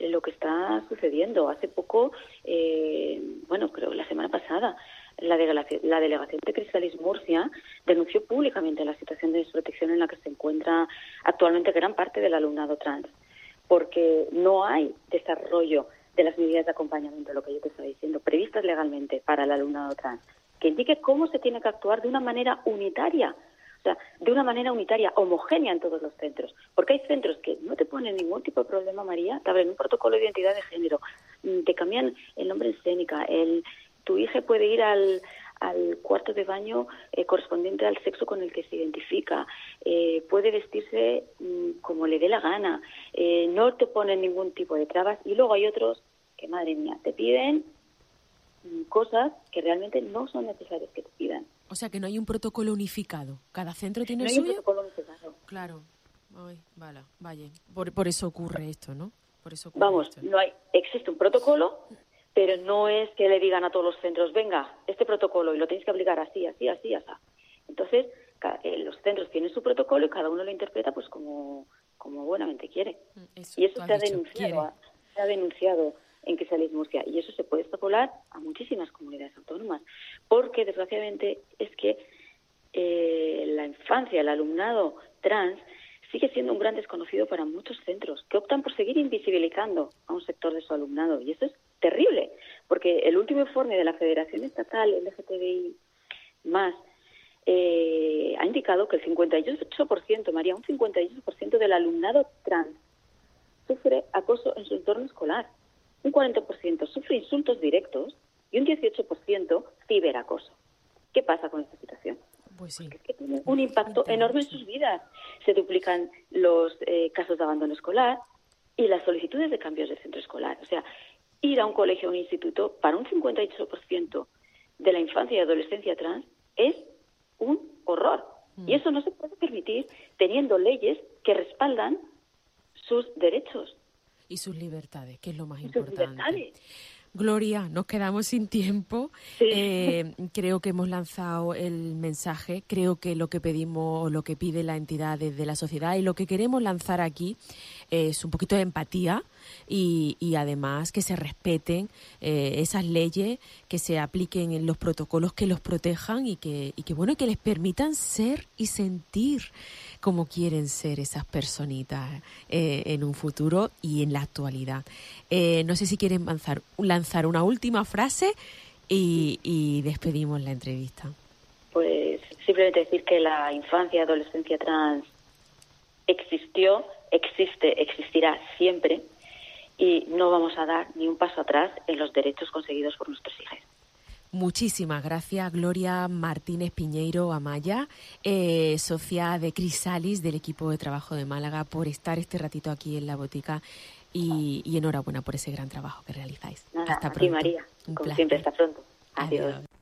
lo que está sucediendo. Hace poco, creo que la semana pasada, la delegación de Crisalis Murcia denunció públicamente la situación de desprotección en la que se encuentra actualmente gran parte del alumnado trans, porque no hay desarrollo de las medidas de acompañamiento, lo que yo te estaba diciendo, previstas legalmente para el alumnado trans, que indique cómo se tiene que actuar de una manera unitaria, o sea, de una manera unitaria, homogénea en todos los centros. Porque hay centros que no te ponen ningún tipo de problema, María, te abren un protocolo de identidad de género, te cambian el nombre en escénica, tu hija puede ir al cuarto de baño correspondiente al sexo con el que se identifica, puede vestirse como le dé la gana, no te ponen ningún tipo de trabas. Y luego hay otros que, madre mía, te piden cosas que realmente no son necesarias que te pidan. O sea, que no hay un protocolo unificado. ¿Cada centro tiene el suyo? No hay un protocolo unificado. Claro. Ay, vaya. Por eso ocurre esto, ¿no? Existe un protocolo, pero no es que le digan a todos los centros, venga, este protocolo, y lo tenéis que aplicar así. Entonces, los centros tienen su protocolo y cada uno lo interpreta pues como buenamente quiere. Y eso se ha denunciado en Crisalis Murcia, y eso se puede extrapolar a muchísimas comunidades autónomas, porque desgraciadamente es que la infancia, el alumnado trans sigue siendo un gran desconocido para muchos centros que optan por seguir invisibilizando a un sector de su alumnado, y eso es terrible, porque el último informe de la Federación Estatal LGTBI+, ha indicado que el 58%, María, un 58% del alumnado trans sufre acoso en su entorno escolar, un 40% sufre insultos directos y un 18% ciberacoso. ¿Qué pasa con esta situación? Pues sí. Porque es que tiene un impacto enorme en sus vidas. Se duplican los casos de abandono escolar y las solicitudes de cambios de centro escolar. O sea, ir a un colegio o un instituto para un 58% de la infancia y adolescencia trans es un horror. Y eso no se puede permitir teniendo leyes que respaldan sus derechos. Y sus libertades, que es lo más importante. Gloria, nos quedamos sin tiempo. Sí. Creo que hemos lanzado el mensaje. Creo que lo que pedimos, o lo que pide la entidad desde la sociedad y lo que queremos lanzar aquí es un poquito de empatía y además que se respeten esas leyes, que se apliquen en los protocolos que los protejan y que les permitan ser y sentir como quieren ser esas personitas en un futuro y en la actualidad. No sé si quieren lanzar una última frase y despedimos la entrevista. Pues simplemente decir que la infancia y adolescencia trans existió, existe, existirá siempre, y no vamos a dar ni un paso atrás en los derechos conseguidos por nuestros hijos. Muchísimas gracias, Gloria Martínez Piñeiro Amaya, socia de Crisalis, del equipo de trabajo de Málaga, por estar este ratito aquí en La Botica y enhorabuena por ese gran trabajo que realizáis. Nada, hasta pronto. A ti, María. Como siempre, hasta pronto. Adiós.